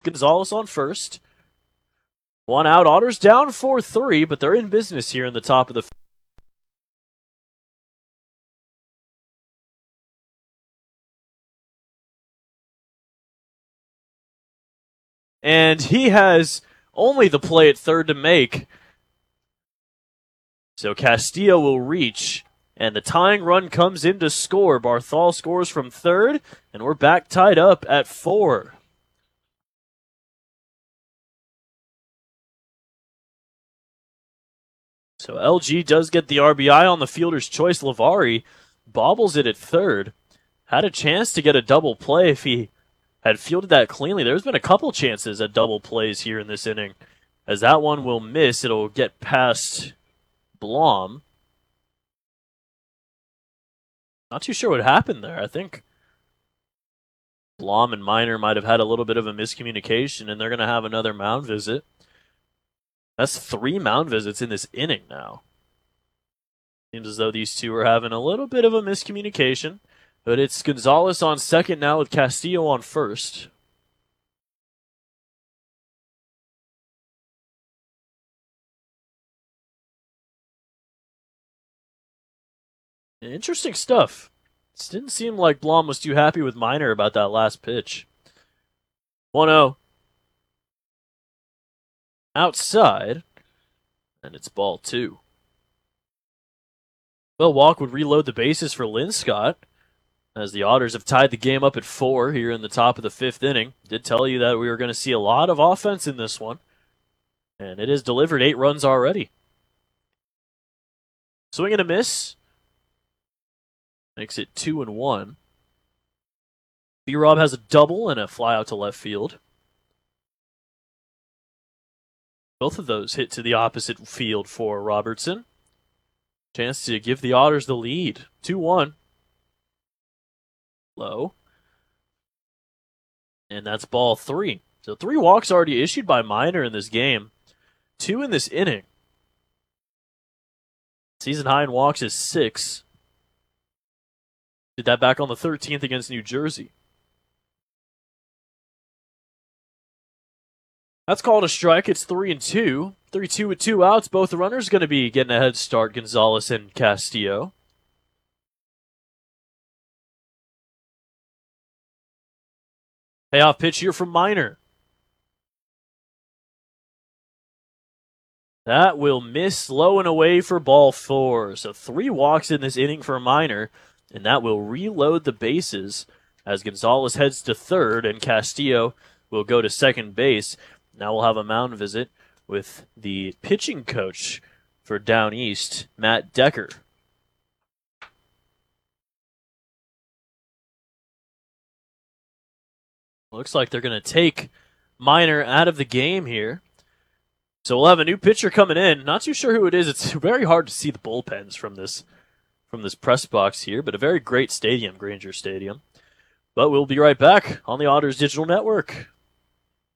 Gonzalez on first. One out. Otters down 4-3, but they're in business here in the top of the. And he has only the play at third to make. So Castillo will reach, and the tying run comes in to score. Barthol scores from third, and we're back tied up at 4. So LG does get the RBI on the fielder's choice. Lavari bobbles it at third. Had a chance to get a double play if he had fielded that cleanly. There's been a couple chances at double plays here in this inning. As that one will miss, it'll get past Blom. Not too sure what happened there. I think Blom and Minor might have had a little bit of a miscommunication, and they're going to have another mound visit. That's 3 mound visits in this inning now. Seems as though these two are having a little bit of a miscommunication. But it's Gonzalez on second now with Castillo on first. Interesting stuff. It didn't seem like Blom was too happy with Minor about that last pitch. 1-0. Outside. And it's ball 2. Well, Walk would reload the bases for Linscott, as the Otters have tied the game up at 4 here in the top of the 5th inning. Did tell you that we were going to see a lot of offense in this one. And it has delivered 8 runs already. Swing and a miss. Makes it 2-1. B-Rob has a double and a fly out to left field. Both of those hit to the opposite field for Robertson. Chance to give the Otters the lead. 2-1. Low. And that's ball 3. So 3 walks already issued by Minor in this game. 2 in this inning. Season high in walks is 6. Did that back on the 13th against New Jersey. That's called a strike. It's 3-2. 3-2 with 2 outs. Both runners going to be getting a head start, Gonzalez and Castillo. Payoff pitch here from Minor. That will miss low and away for ball 4. So 3 walks in this inning for Minor, and that will reload the bases as Gonzalez heads to third and Castillo will go to second base. Now we'll have a mound visit with the pitching coach for Down East, Matt Decker. Looks like they're going to take Minor out of the game here. So we'll have a new pitcher coming in. Not too sure who it is. It's very hard to see the bullpens from this press box here, but a very great stadium, Granger Stadium. But we'll be right back on the Otters Digital Network.